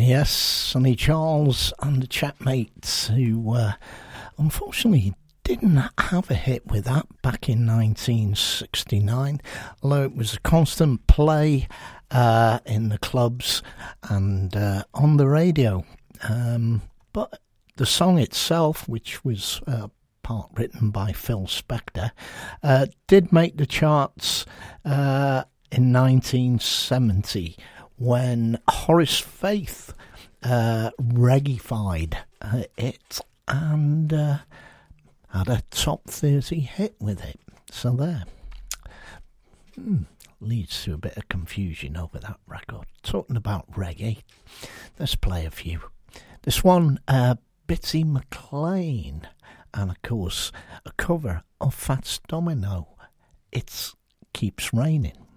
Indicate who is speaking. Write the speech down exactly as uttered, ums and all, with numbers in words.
Speaker 1: Yes, Sonny Charles and the Chatmates, who uh, unfortunately didn't have a hit with that back in nineteen sixty-nine, although it was a constant play uh, in the clubs and uh, on the radio. Um, but the song itself, which was uh, part written by Phil Spector, uh, did make the charts uh, in nineteen seventy, when Horace Faith uh, reggae-fied uh, it and uh, had a top thirty hit with it. So there. Hmm, leads to a bit of confusion over that record. Talking about reggae, let's play a few. This one, uh, Bitsy McLean, and of course a cover of Fats Domino, It Keeps Raining.